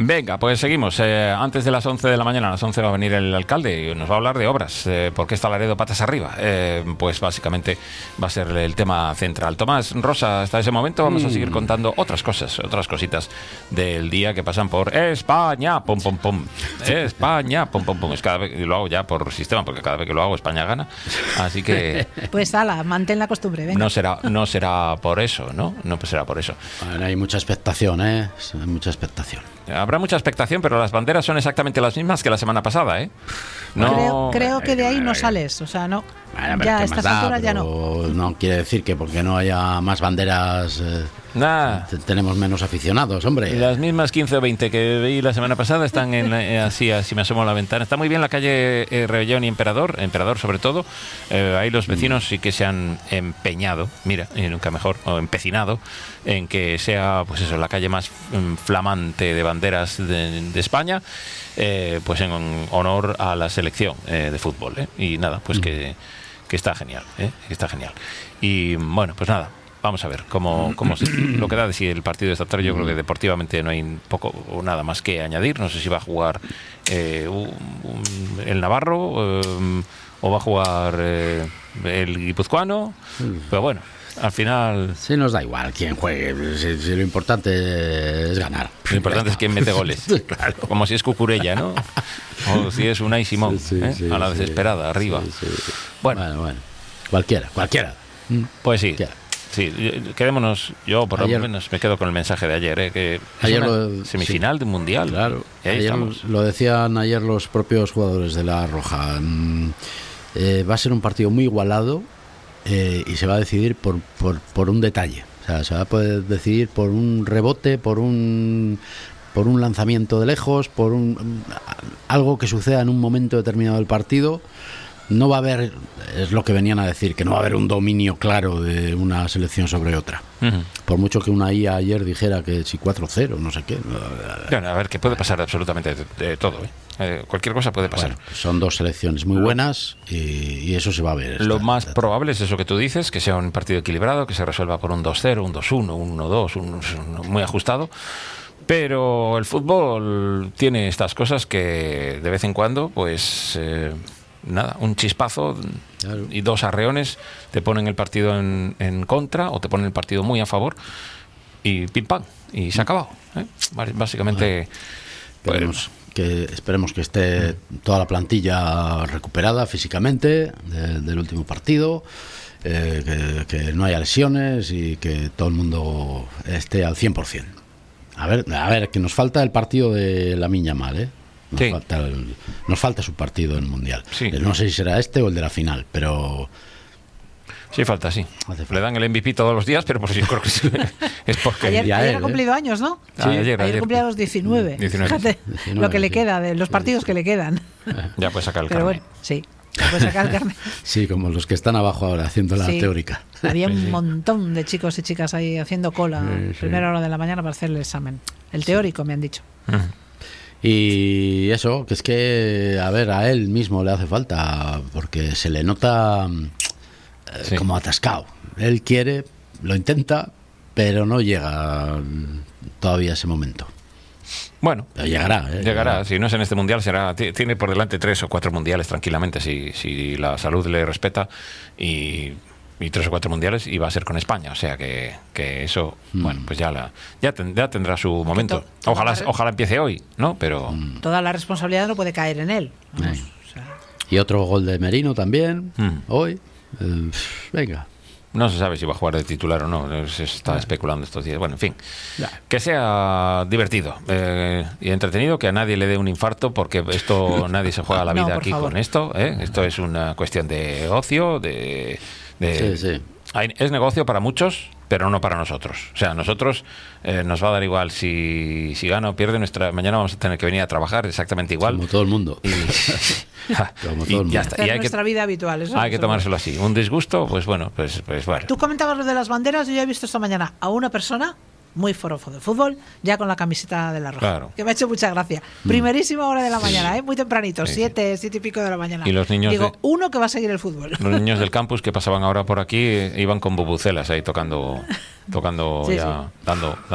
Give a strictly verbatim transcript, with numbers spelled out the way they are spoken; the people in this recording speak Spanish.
Venga, pues seguimos. Eh, antes de las once de la mañana, a las once va a venir el alcalde y nos va a hablar de obras. Eh, ¿Por qué está Laredo patas arriba? Eh, pues básicamente va a ser el tema central. Tomás, Rosa, hasta ese momento vamos a seguir contando otras cosas, otras cositas del día que pasan por España, pum, pum, pum. España, pum, pum, pum. Es cada vez, y lo hago ya por sistema, porque cada vez que lo hago España gana. Así que... Pues ala, mantén la costumbre, venga. No será, no será por eso, ¿no? No será por eso. Bueno, hay mucha expectación, ¿eh? Hay mucha expectación. Habrá mucha expectación, pero las banderas son exactamente las mismas que la semana pasada, ¿eh? No, creo, creo que de ahí no sales, o sea, no. Bueno, ya a estas da, alturas ya no. No quiere decir que porque no haya más banderas eh, nah. tenemos menos aficionados, hombre. Las mismas quince o veinte que veí la semana pasada están en, eh, así, así me asomo a la ventana. Está muy bien la calle eh, Rebellón y Emperador, Emperador sobre todo. Eh, ahí los vecinos sí que se han empeñado, mira, y nunca mejor, o empecinado, en que sea, pues eso, la calle más mm, flamante de banderas de, de España, eh, pues en honor a la selección eh, de fútbol. Eh. Y nada, pues mm. que... que está genial, ¿eh? que está genial. Y bueno, pues nada, vamos a ver cómo, cómo se, lo que da de sí el partido de esta tarde. Yo creo que deportivamente no hay poco o nada más que añadir. No sé si va a jugar eh, un, un, el Navarro eh, o va a jugar eh, el guipuzcoano, pero bueno, al final... Sí, nos da igual quién juegue, si, si lo importante es ganar. Lo importante es quién mete goles. Claro. Como si es Cucurella, ¿no? O si es Unai Simón, sí, sí, ¿eh? sí, a la sí, desesperada, arriba. Sí, sí. Bueno. bueno, bueno, cualquiera, cualquiera. Pues sí, cualquiera. sí, quedémonos, yo por ayer, lo menos me quedo con el mensaje de ayer, ¿eh? que es ayer una lo, semifinal sí, de un mundial. Claro, ahí ayer estamos. Lo decían ayer los propios jugadores de La Roja. Eh, va a ser un partido muy igualado. Eh, y se va a decidir por, por, por un detalle, o sea, se va a poder decidir por un rebote, por un por un lanzamiento de lejos, por un algo que suceda en un momento determinado del partido. No va a haber, es lo que venían a decir, que no va a haber un dominio claro de una selección sobre otra. Uh-huh. Por mucho que una I A ayer dijera que si cuatro cero, no sé qué. Bueno, a ver, que puede pasar absolutamente de, de todo, ¿eh? Eh, cualquier cosa puede pasar. Bueno, son dos selecciones muy buenas y, y eso se va a ver. Esta, Lo más esta, probable es eso que tú dices, que sea un partido equilibrado, que se resuelva por un dos cero, un dos uno, un uno dos, un, un, muy ajustado. Pero el fútbol tiene estas cosas que de vez en cuando, pues... Eh, nada, un chispazo claro. y dos arreones te ponen el partido en, en contra o te ponen el partido muy a favor y pim pam, y se ha acabado, ¿eh? Básicamente bueno, esperemos, pues, que, esperemos que esté toda la plantilla recuperada físicamente de, del último partido, eh, que, que no haya lesiones y que todo el mundo esté al cien por ciento. A ver, a ver, que nos falta el partido de Lamine Yamal, ¿eh? Nos, sí. falta el, nos falta su partido en el Mundial. Sí. No sé si será este o el de la final, pero... Sí, falta, sí. Le dan el M V P todos los días, pero por si yo creo que sí. Es porque... Ayer, ya ayer él, ha cumplido ¿eh? años, ¿no? Sí, ayer, ayer, ayer cumplía los diecinueve. diecinueve. Fíjate diecinueve, lo que le sí. queda, de los partidos que le quedan. Ya puede sacar el pero carnet. Bueno, sí. Puede sacar el carnet. Sí, como los que están abajo ahora haciendo la sí. teórica. Había un sí, sí. montón de chicos y chicas ahí haciendo cola sí, sí. primera hora de la mañana para hacer el examen. El teórico, sí. me han dicho. Uh-huh. Y eso, que es que, a ver, a él mismo le hace falta, porque se le nota eh, sí. como atascado. Él quiere, lo intenta, pero no llega todavía a ese momento. Bueno, pero llegará, ¿eh? Llegará, si no es en este mundial, será tiene por delante tres o cuatro mundiales tranquilamente, si, si la salud le respeta, y... y tres o cuatro mundiales, y va a ser con España, o sea que, que eso, mm. bueno, pues ya la ya, ten, ya tendrá su momento. To, ojalá re- ojalá empiece hoy, ¿no? Pero mm. toda la responsabilidad no puede caer en él. Vamos, eh. o sea. Y otro gol de Merino también, mm. hoy. Eh, venga. No se sabe si va a jugar de titular o no, se está ah. especulando estos días. Bueno, en fin, ya. que sea divertido eh, y entretenido, que a nadie le dé un infarto, porque esto nadie se juega la vida no, aquí favor. Con esto, ¿eh? Esto es una cuestión de ocio, de... De, sí, sí. Hay, es negocio para muchos, pero no para nosotros. O sea, a nosotros eh, nos va a dar igual si, si gana o pierde. Nuestra, mañana vamos a tener que venir a trabajar exactamente igual. Como todo el mundo. Y, Como todo el mundo. Ya está. Es y hay nuestra que, vida habitual. Eso hay que tomárselo así. Un disgusto, pues bueno, pues, pues bueno. Tú comentabas lo de las banderas. Yo ya he visto esta mañana a una persona muy forofo de fútbol, ya con la camiseta de La Roja, claro. que me ha hecho mucha gracia. Primerísima hora de la mañana, ¿eh? Muy tempranito, sí, siete, siete y pico de la mañana. Y los niños Digo, de, uno que va a seguir el fútbol. Los niños del campus que pasaban ahora por aquí iban con bubucelas ahí tocando, tocando sí, ya, sí. dando, dando